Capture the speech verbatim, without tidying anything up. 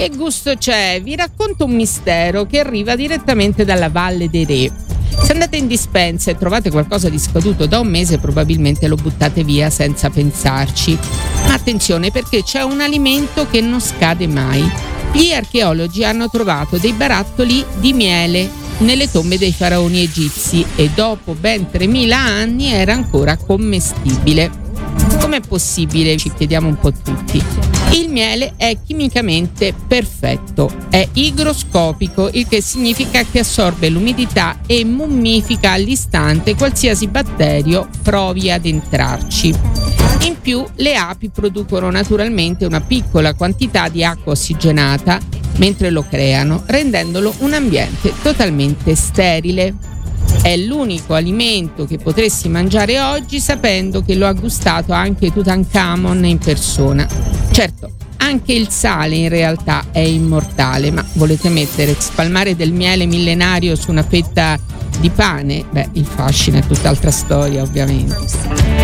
Che gusto c'è? Vi racconto un mistero che arriva direttamente dalla Valle dei Re. Se andate in dispensa e trovate qualcosa di scaduto da un mese, probabilmente lo buttate via senza pensarci. Attenzione, perché c'è un alimento che non scade mai. Gli archeologi hanno trovato dei barattoli di miele nelle tombe dei faraoni egizi e dopo ben tremila anni era ancora commestibile. Com'è possibile? Ci chiediamo un po' tutti. Il miele è chimicamente perfetto, è igroscopico, il che significa che assorbe l'umidità e mummifica all'istante qualsiasi batterio provi ad entrarci. In più, le api producono naturalmente una piccola quantità di acqua ossigenata mentre lo creano, rendendolo un ambiente totalmente sterile. È l'unico alimento che potresti mangiare oggi sapendo che lo ha gustato anche Tutankhamon in persona. Certo, anche il sale in realtà è immortale, ma volete mettere, spalmare del miele millenario su una fetta di pane? Beh, il fascino è tutt'altra storia, ovviamente.